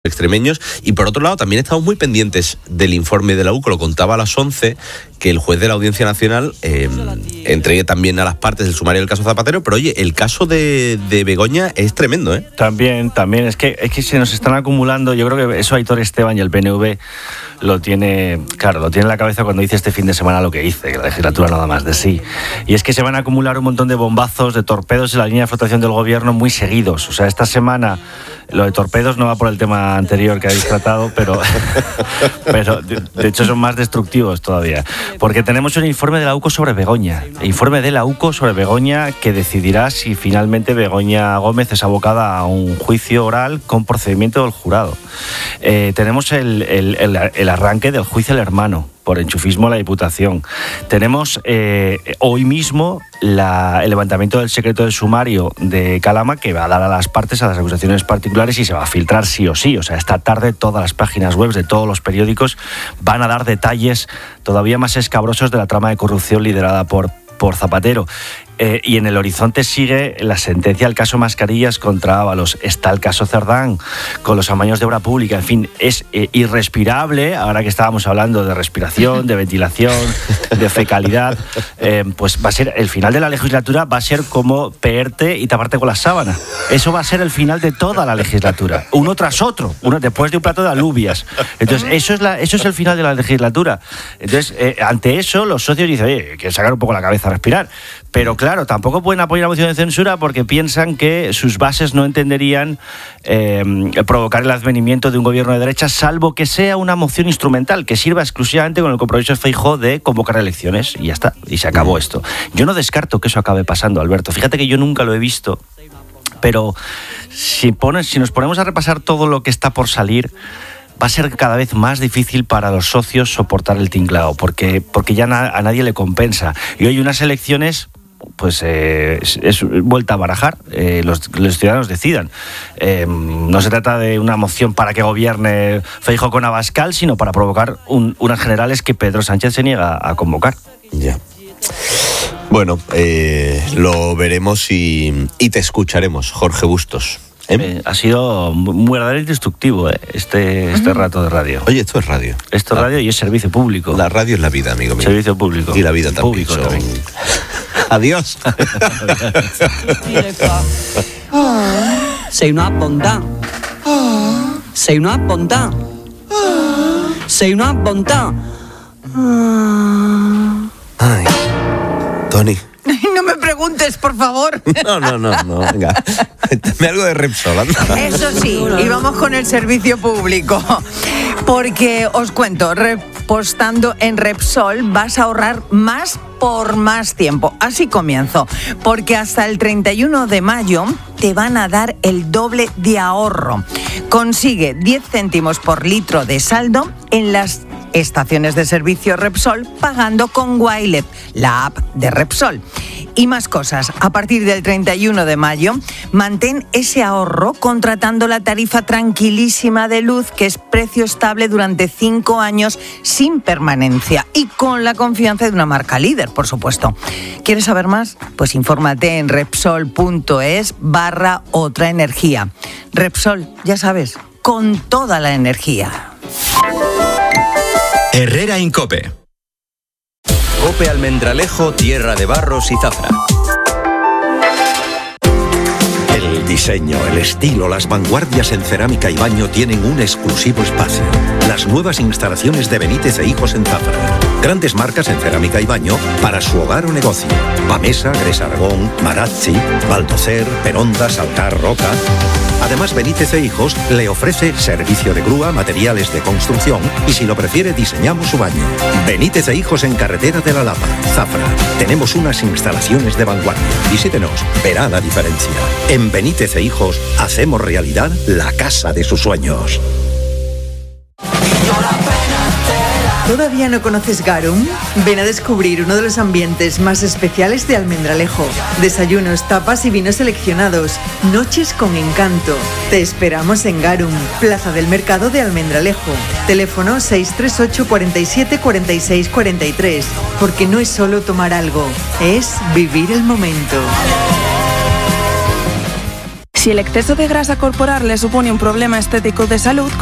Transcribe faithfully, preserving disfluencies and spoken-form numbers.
extremeños. Y por otro lado también estamos muy pendientes del informe de la U C O, lo contaba a las once, que el juez de la Audiencia Nacional eh, entregue también a las partes el sumario del caso Zapatero. Pero oye, el caso de, de Begoña es tremendo, ¿eh? También, también, es que, es que se nos están acumulando. Yo creo que eso Aitor Esteban y el P N V lo tiene, claro, lo tiene en la cabeza cuando dice este fin de semana lo que hice, que la legislatura nada más de sí. Y es que se van a acumular un montón de bombazos, de torpedos en la línea de flotación del gobierno muy seguidos. O sea, esta semana lo de torpedos no va por el tema anterior que habéis tratado, pero, pero de, de hecho son más destructivos todavía. Porque tenemos un informe de la U C O sobre Begoña. Informe de la U C O sobre Begoña que decidirá si finalmente Begoña Gómez es abocada a un juicio oral con procedimiento del jurado. Eh, tenemos el, el, el, el arranque del juicio del hermano por enchufismo a la Diputación. Tenemos eh, hoy mismo la, el levantamiento del secreto del sumario de Calama, que va a dar a las partes, a las acusaciones particulares, y se va a filtrar sí o sí. O sea, esta tarde todas las páginas web de todos los periódicos van a dar detalles todavía más escabrosos de la trama de corrupción liderada por, por Zapatero. Eh, y en el horizonte sigue la sentencia al caso Mascarillas contra Ábalos. Está el caso Cerdán con los amaños de obra pública. En fin, es eh, irrespirable. Ahora que estábamos hablando de respiración, de ventilación, de fecalidad, eh, pues va a ser el final de la legislatura, va a ser como peerte y taparte con la sábana. Eso va a ser el final de toda la legislatura, uno tras otro, uno después de un plato de alubias. Entonces eso es la, eso es el final de la legislatura. Entonces eh, ante eso los socios dicen, oye, hay que sacar un poco la cabeza a respirar. Pero claro, tampoco pueden apoyar la moción de censura porque piensan que sus bases no entenderían eh, provocar el advenimiento de un gobierno de derecha, salvo que sea una moción instrumental que sirva exclusivamente con el compromiso de Feijóo de convocar elecciones y ya está, y se acabó esto. Yo no descarto que eso acabe pasando, Alberto. Fíjate que yo nunca lo he visto, pero si, pones, si nos ponemos a repasar todo lo que está por salir, va a ser cada vez más difícil para los socios soportar el tinglao, porque, porque ya na, a nadie le compensa. Y hoy unas elecciones, pues eh, es, es vuelta a barajar, eh, los, los ciudadanos decidan. Eh, no se trata de una moción para que gobierne Feijóo con Abascal, sino para provocar un, unas generales que Pedro Sánchez se niega a convocar. Ya. Bueno, eh, lo veremos y, y te escucharemos, Jorge Bustos. ¿Eh? Eh, ha sido muy verdaderamente instructivo eh, este, este rato de radio. Oye, esto es radio. Esto es ah. radio y es servicio público. La radio es la vida, amigo mío. Servicio público. Y la vida también. Público son... también. Adiós. Sei una bontà. Sei una bontà. Sei una bontà. Ay, Tony. No me preguntes, por favor. No, no, no, no, venga. Dame algo de Repsol, anda. Eso sí, y vamos con el servicio público. Porque os cuento, repostando en Repsol vas a ahorrar más por más tiempo. Así comienzo. Porque hasta el treinta y uno de mayo te van a dar el doble de ahorro. Consigue diez céntimos por litro de saldo en las estaciones de servicio Repsol pagando con Wilet, la app de Repsol. Y más cosas. A partir del treinta y uno de mayo, mantén ese ahorro contratando la tarifa tranquilísima de luz, que es precio estable durante cinco años sin permanencia y con la confianza de una marca líder, por supuesto. ¿Quieres saber más? Pues infórmate en Repsol.es barra otra energía. Repsol, ya sabes, con toda la energía. Herrera Incope. Cope Almendralejo, tierra de barros y zafra. El diseño, el estilo, las vanguardias en cerámica y baño tienen un exclusivo espacio. Las nuevas instalaciones de Benítez e Hijos en Zafra. Grandes marcas en cerámica y baño para su hogar o negocio. Pamesa, Gres Aragón, Marazzi, Baldocer, Peronda, Saltar, Roca. Además, Benítez e Hijos le ofrece servicio de grúa, materiales de construcción y, si lo prefiere, diseñamos su baño. Benítez e Hijos en Carretera de la Lapa, Zafra. Tenemos unas instalaciones de vanguardia. Visítenos, verá la diferencia. En Benítez e Hijos hacemos realidad la casa de sus sueños. ¿Todavía no conoces Garum? Ven a descubrir uno de los ambientes más especiales de Almendralejo. Desayunos, tapas y vinos seleccionados. Noches con encanto. Te esperamos en Garum, Plaza del Mercado de Almendralejo. Teléfono seis tres ocho, cuatro siete, cuatro seis cuatro tres. Porque no es solo tomar algo, es vivir el momento. Si el exceso de grasa corporal le supone un problema estético de salud,